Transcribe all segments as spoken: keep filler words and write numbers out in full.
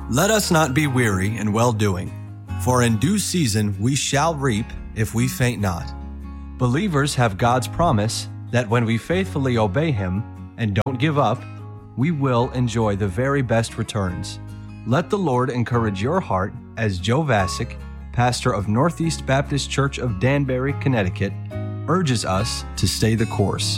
Let us not be weary in well-doing, for in due season we shall reap if we faint not. Believers have God's promise that when we faithfully obey Him and don't give up, we will enjoy the very best returns. Let the Lord encourage your heart as Joe Vasick, pastor of Northeast Baptist Church of Danbury, Connecticut, urges us to stay the course.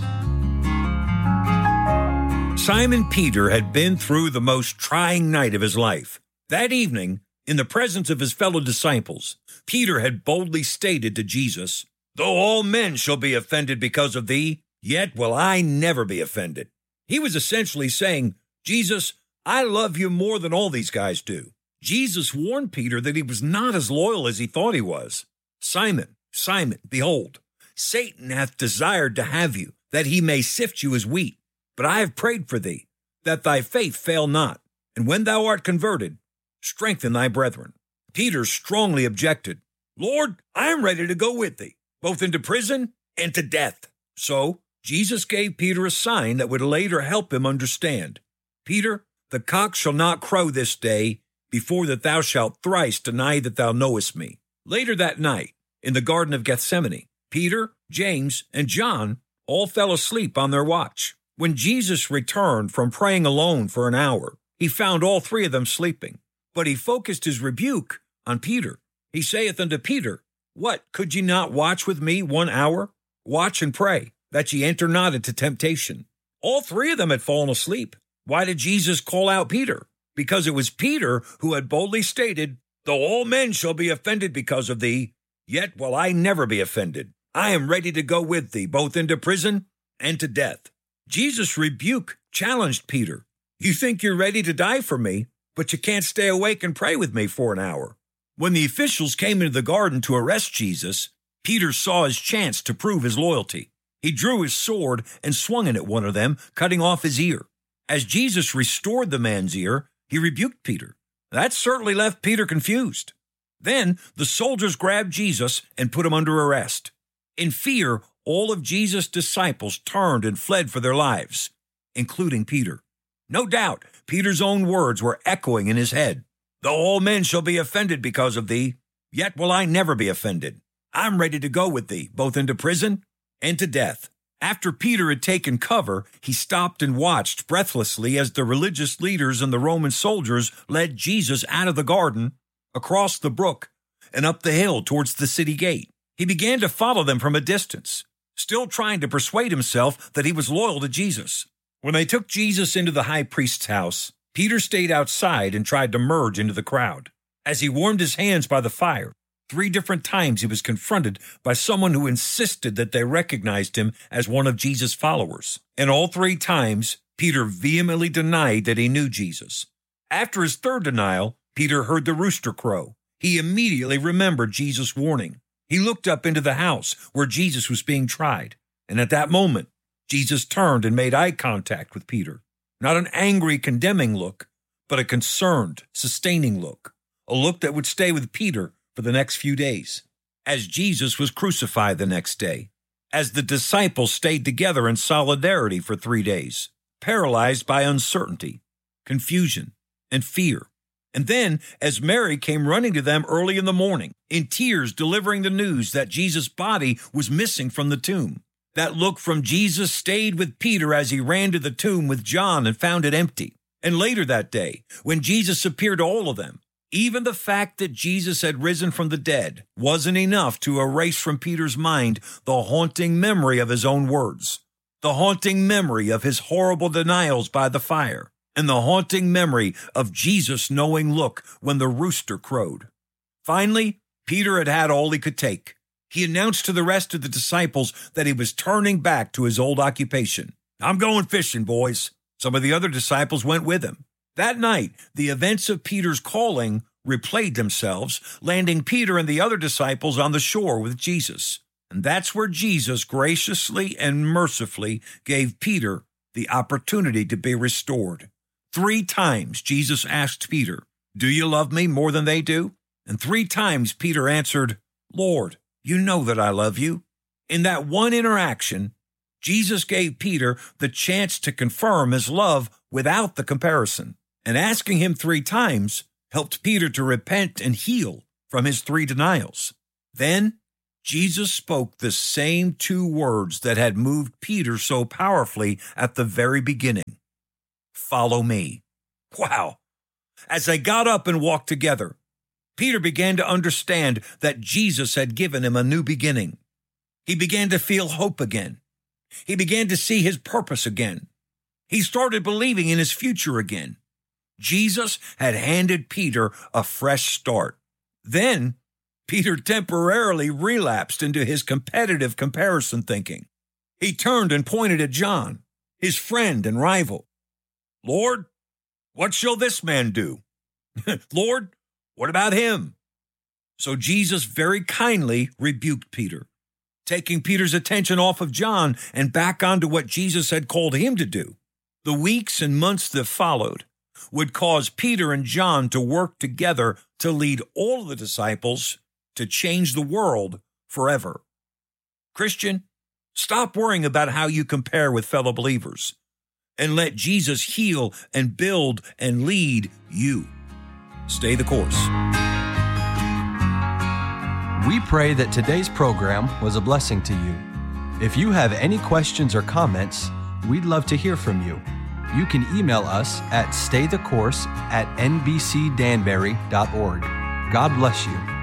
Simon Peter had been through the most trying night of his life. That evening, in the presence of his fellow disciples, Peter had boldly stated to Jesus, "Though all men shall be offended because of thee, yet will I never be offended." He was essentially saying, "Jesus, I love you more than all these guys do." Jesus warned Peter that he was not as loyal as he thought he was. "Simon, Simon, behold, Satan hath desired to have you, that he may sift you as wheat. But I have prayed for thee, that thy faith fail not. And when thou art converted, strengthen thy brethren." Peter strongly objected. "Lord, I am ready to go with thee, both into prison and to death." So Jesus gave Peter a sign that would later help him understand. "Peter, the cock shall not crow this day before that thou shalt thrice deny that thou knowest me." Later that night, in the Garden of Gethsemane, Peter, James, and John all fell asleep on their watch. When Jesus returned from praying alone for an hour, he found all three of them sleeping. But he focused his rebuke on Peter. He saith unto Peter, "What, could ye not watch with me one hour? Watch and pray, that ye enter not into temptation." All three of them had fallen asleep. Why did Jesus call out Peter? Because it was Peter who had boldly stated, "Though all men shall be offended because of thee, yet will I never be offended. I am ready to go with thee, both into prison and to death." Jesus' rebuke challenged Peter. "You think you're ready to die for me, but you can't stay awake and pray with me for an hour." When the officials came into the garden to arrest Jesus, Peter saw his chance to prove his loyalty. He drew his sword and swung it at one of them, cutting off his ear. As Jesus restored the man's ear, he rebuked Peter. That certainly left Peter confused. Then the soldiers grabbed Jesus and put him under arrest. In fear, all of Jesus' disciples turned and fled for their lives, including Peter. No doubt, Peter's own words were echoing in his head. "Though all men shall be offended because of thee, yet will I never be offended. I'm ready to go with thee, both into prison and to death." After Peter had taken cover, he stopped and watched breathlessly as the religious leaders and the Roman soldiers led Jesus out of the garden, across the brook, and up the hill towards the city gate. He began to follow them from a distance, still trying to persuade himself that he was loyal to Jesus. When they took Jesus into the high priest's house, Peter stayed outside and tried to merge into the crowd. As he warmed his hands by the fire, three different times he was confronted by someone who insisted that they recognized him as one of Jesus' followers. And all three times, Peter vehemently denied that he knew Jesus. After his third denial, Peter heard the rooster crow. He immediately remembered Jesus' warning. He looked up into the house where Jesus was being tried, and at that moment, Jesus turned and made eye contact with Peter. Not an angry, condemning look, but a concerned, sustaining look, a look that would stay with Peter for the next few days. As Jesus was crucified the next day, as the disciples stayed together in solidarity for three days, paralyzed by uncertainty, confusion, and fear. And then, as Mary came running to them early in the morning, in tears delivering the news that Jesus' body was missing from the tomb. That look from Jesus stayed with Peter as he ran to the tomb with John and found it empty. And later that day, when Jesus appeared to all of them, even the fact that Jesus had risen from the dead wasn't enough to erase from Peter's mind the haunting memory of his own words, the haunting memory of his horrible denials by the fire, and the haunting memory of Jesus' knowing look when the rooster crowed. Finally, Peter had had all he could take. He announced to the rest of the disciples that he was turning back to his old occupation. "I'm going fishing, boys." Some of the other disciples went with him. That night, the events of Peter's calling replayed themselves, landing Peter and the other disciples on the shore with Jesus. And that's where Jesus graciously and mercifully gave Peter the opportunity to be restored. Three times Jesus asked Peter, "Do you love me more than they do?" And three times Peter answered, "Lord, you know that I love you." In that one interaction, Jesus gave Peter the chance to confirm his love without the comparison. And asking him three times helped Peter to repent and heal from his three denials. Then Jesus spoke the same two words that had moved Peter so powerfully at the very beginning. Follow me. Wow! As they got up and walked together, Peter began to understand that Jesus had given him a new beginning. He began to feel hope again. He began to see his purpose again. He started believing in his future again. Jesus had handed Peter a fresh start. Then, Peter temporarily relapsed into his competitive comparison thinking. He turned and pointed at John, his friend and rival. Lord, what shall this man do? Lord, what about him? So Jesus very kindly rebuked Peter, taking Peter's attention off of John and back onto what Jesus had called him to do. The weeks and months that followed would cause Peter and John to work together to lead all of the disciples to change the world forever. Christian, stop worrying about how you compare with fellow believers and let Jesus heal and build and lead you. Stay the course. We pray that today's program was a blessing to you. If you have any questions or comments, we'd love to hear from you. You can email us at staythecourse at n b c danbury dot org. God bless you.